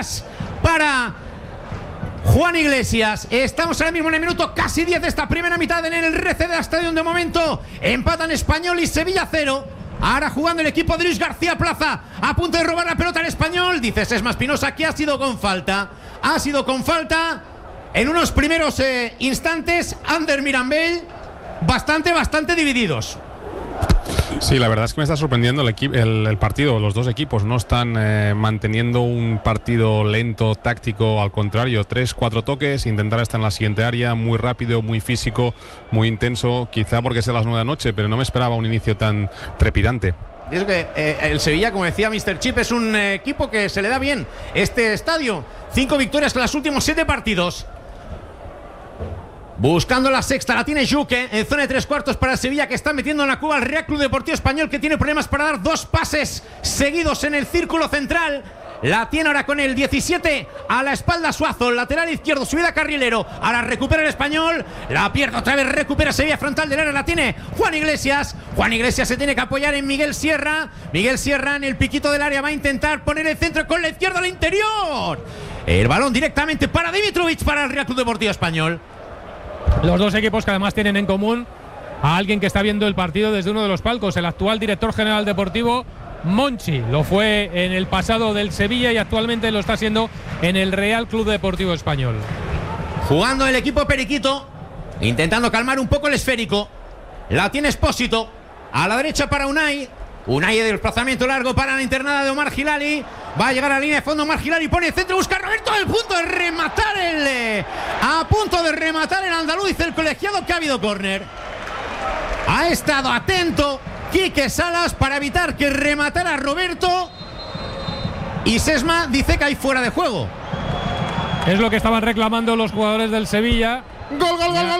Iglesias para Juan Iglesias. Estamos ahora mismo en el minuto casi 10 de esta primera mitad en el RCD Stadium. De momento empatan Español y Sevilla 0. Ahora jugando el equipo de Luis García Plaza, a punto de robar la pelota al Español. Dice Sesma Espinosa que ha sido con falta. Ha sido con falta en unos primeros instantes. Ander Mirambell bastante divididos. Sí, la verdad es que me está sorprendiendo el partido. Los dos equipos no están manteniendo un partido lento, táctico. Al contrario, 3-4 toques, intentar estar en la siguiente área, muy rápido, muy físico, muy intenso. Quizá porque sea las 9 de la noche, pero no me esperaba un inicio tan trepidante. Y es que el Sevilla, como decía Mr. Chip, es un equipo que se le da bien este estadio. 5 victorias en los últimos 7 partidos. Buscando la sexta, la tiene Juque en zona de 3 cuartos para Sevilla, que está metiendo en la cuba al Real Club Deportivo Español, que tiene problemas para dar 2 pases seguidos en el círculo central. La tiene ahora con el 17 a la espalda Suazo, lateral izquierdo, subida carrilero. Ahora recupera el Español, la pierde otra vez, recupera Sevilla, frontal del área, la tiene Juan Iglesias. Juan Iglesias se tiene que apoyar en Miguel Sierra. Miguel Sierra en el piquito del área va a intentar poner el centro con la izquierda al interior. El balón directamente para Dimitrovic, para el Real Club Deportivo Español. Los dos equipos que además tienen en común a alguien que está viendo el partido desde uno de los palcos, el actual director general deportivo, Monchi. Lo fue en el pasado del Sevilla y actualmente lo está haciendo en el Real Club Deportivo Español. Jugando el equipo periquito, intentando calmar un poco el esférico. La tiene Espósito, a la derecha para Unai. Unai de desplazamiento largo para la internada de Omar Hilali. Va a llegar a la línea de fondo Omar Hilali, pone el centro, busca a Roberto, al punto de rematar a punto de rematar el andaluz. Dice el colegiado que ha habido córner. Ha estado atento Quique Salas para evitar que rematara a Roberto. Y Sesma dice que hay fuera de juego. Es lo que estaban reclamando los jugadores del Sevilla. Gol.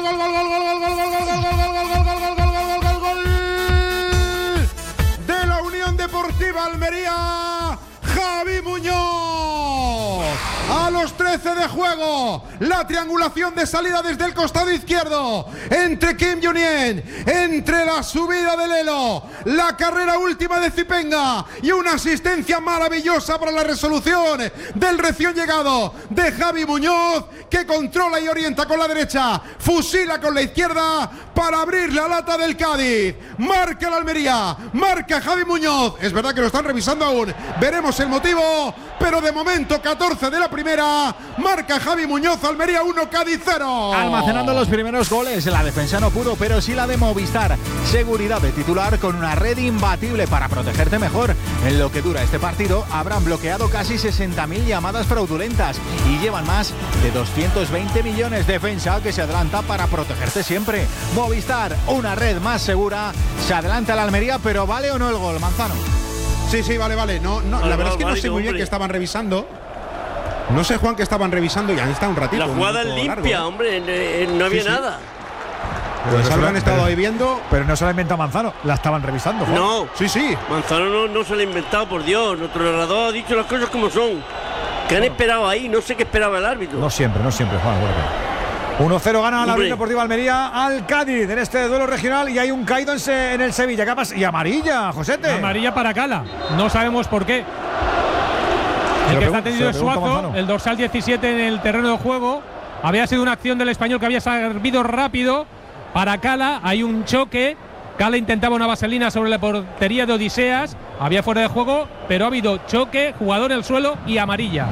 De la Unión Deportiva Almería, Javi Muñoz. A los 13 de juego, la triangulación de salida desde el costado izquierdo entre Kim Junien, entre la subida de Lelo, la carrera última de Zipenga y una asistencia maravillosa para la resolución del recién llegado de Javi Muñoz, que controla y orienta con la derecha, fusila con la izquierda para abrir la lata del Cádiz. Marca la Almería, marca Javi Muñoz. Es verdad que lo están revisando aún, veremos el motivo, pero de momento 14 de la primera, marca Javi Muñoz, Almería 1, Cádiz 0. Almacenando los primeros goles, la defensa no pudo, pero sí la de Movistar. Seguridad de titular con una red imbatible para protegerte mejor. En lo que dura este partido, habrán bloqueado casi 60.000 llamadas fraudulentas y llevan más de 220 millones. Defensa que se adelanta para protegerte siempre. Movistar, una red más segura. Se adelanta la Almería, pero ¿vale o no el gol, Manzano? Sí, vale. No, la verdad es que no sé muy bien qué estaban revisando. No sé, Juan, que estaban revisando y ahí está un ratito. La jugada limpia, largo, hombre, no había nada. Pues algo han estado ahí viendo. Pero no se la ha inventado Manzano, la estaban revisando, Juan. No. Sí. Manzano no se la ha inventado, por Dios. Nuestro narrador ha dicho las cosas como son. ¿Qué han esperado ahí? No sé qué esperaba el árbitro. No siempre, Juan. 1-0 gana la Unión Deportiva Almería al Cádiz en este duelo regional y hay un caído en el Sevilla. ¿Qué pasa? Y amarilla, Josete. Amarilla para Cala. No sabemos por qué. El que está tenido es Suazo, el dorsal 17 en el terreno de juego. Había sido una acción del Español que había servido rápido para Cala. Hay un choque. Cala intentaba una vaselina sobre la portería de Odiseas. Había fuera de juego, pero ha habido choque, jugador en el suelo y amarilla.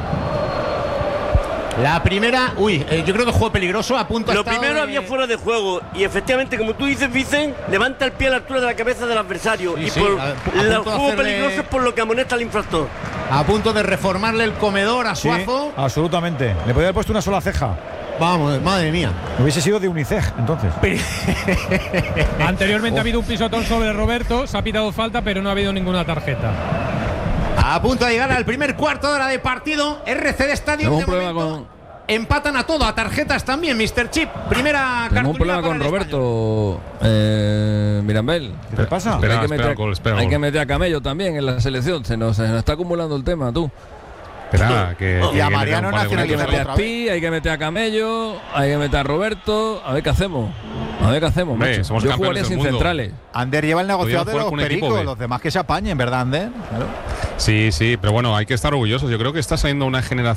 La primera, yo creo que juego peligroso, a punto. Lo primero había fuera de juego y efectivamente, como tú dices, Vicen, levanta el pie a la altura de la cabeza del adversario. Sí, y por el juego peligroso es por lo que amonesta al infractor. A punto de reformarle el comedor a Suazo. Sí, absolutamente. Le podía haber puesto una sola ceja. Vamos, madre mía. Hubiese sido de Unicef, entonces. Anteriormente ha habido un pisotón sobre Roberto, se ha pitado falta, pero no ha habido ninguna tarjeta. A punto de llegar al primer cuarto de hora de partido, RCD Stadium. De momento, empatan a todo, a tarjetas también, Mr. Chip. Primera cartulina. Tenemos un problema con Roberto Mirambell. ¿Qué pasa? Hay que meter a Camello también en la selección. Se nos está acumulando el tema, tú. Espera, y a Mariano Nacional hay que meter a Pi, hay que meter a Camello, hay que meter a Roberto. A ver qué hacemos. Somos yo jugaría sin centrales. Ander lleva el negociado de los pericos, los demás que se apañen, ¿verdad, Ander? Claro. Sí, pero bueno, hay que estar orgullosos. Yo creo que está saliendo una generación